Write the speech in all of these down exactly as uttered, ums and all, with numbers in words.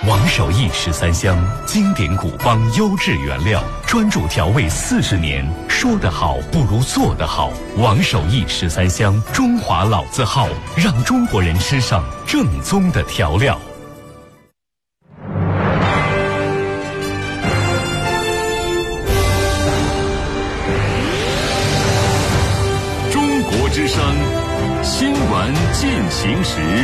王守义十三香，经典古方优质原料，专注调味四十年，说得好不如做得好。王守义十三香，中华老字号，让中国人吃上正宗的调料。 中国之声，新闻进行时。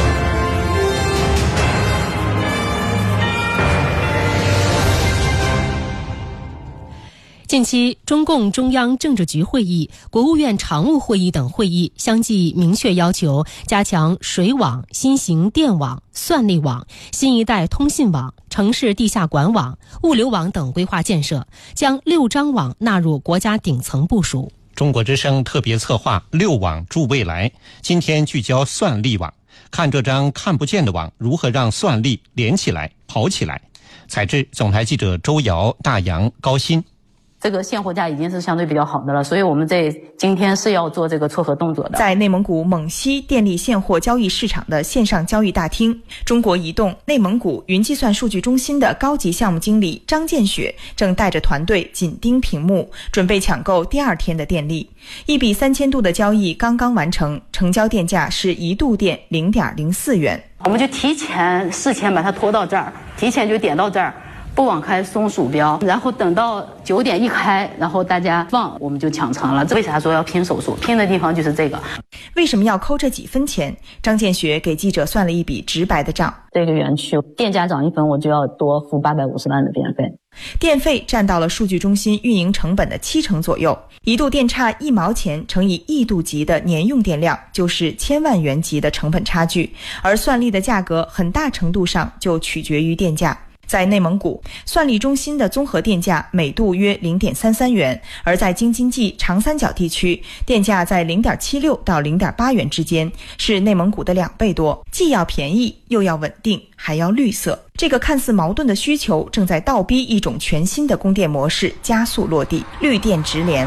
近期，中共中央政治局会议、国务院常务会议等会议相继明确要求加强水网、新型电网、算力网、新一代通信网、城市地下管网、物流网等规划建设，将六张网纳入国家顶层部署。 中国之声特别策划六网助未来，今天聚焦算力网，看这张看不见的网如何让算力连起来、跑起来。采制总台记者周瑶、大洋、高鑫。 这个现货价已经是相对比较好的了，所以我们这今天是要做这个撮合动作的。 在内蒙古蒙西电力现货交易市场的线上交易大厅，中国移动内蒙古云计算数据中心的高级项目经理张建雪正带着团队紧盯屏幕，准备抢购第二天的电力。一笔三千度的交易刚刚完成，成交电价是一度电零点零四元。 我们就提前事前把它拖到这儿，提前就点到这儿。不往开松鼠标，然后等到九点一开，然后大家放，我们就抢成了。为啥说要拼手速？拼的地方就是这个。 为什么要抠这几分钱？张建学给记者算了一笔直白的账。 这个园区电价涨一分，我就要多付八百五十万的电费。 电费占到了数据中心运营成本的七成左右，一度电差一毛钱乘以亿度级的年用电量，就是千万元级的成本差距。而算力的价格很大程度上就取决于电价。在内蒙古，算力中心的综合电价每度约 零点三三元，而在京津冀长三角地区，电价在 零点七六到零点八元之间，是内蒙古的两倍多，既要便宜又要稳定，还要绿色。这个看似矛盾的需求正在倒逼一种全新的供电模式加速落地，绿电直连。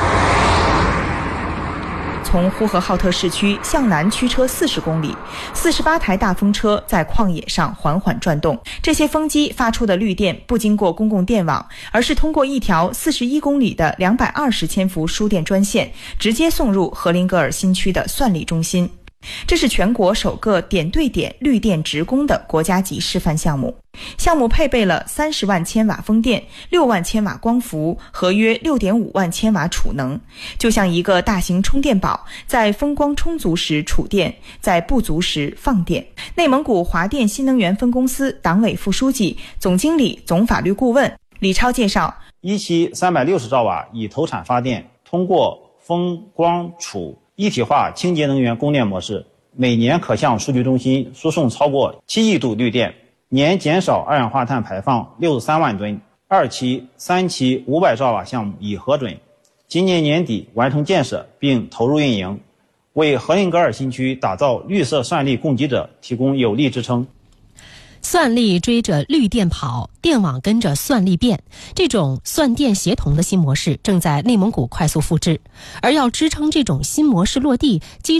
从呼和浩特市区向南驱车四十公里，四十八台大风车在旷野上缓缓转动。这些风机发出的绿电不经过公共电网，而是通过一条四十一公里的两百二十千伏输电专线，直接送入荷林格尔新区的算力中心。这是全国首个点对点绿电直供的国家级示范项目。项目配备了三十万千瓦风电、六万千瓦光伏和约六点五万千瓦储能，就像一个大型充电宝，在风光充足时储电，在不足时放电。内蒙古华电新能源分公司党委副书记、总经理、总法律顾问李超介绍， 一期三百六十兆瓦以投产发电，通过风光储一体化清洁能源供电模式，每年可向数据中心输送超过七亿度绿电，年减少二氧化碳排放六十三万吨。二期、三期五百兆瓦项目已核准，今年年底完成建设并投入运营，为荷林格尔新区打造绿色算力供给者提供有力支撑。 算力追着绿电跑，电网跟着算力变，这种算电协同的新模式正在内蒙古快速复制。而要支撑这种新模式落地，基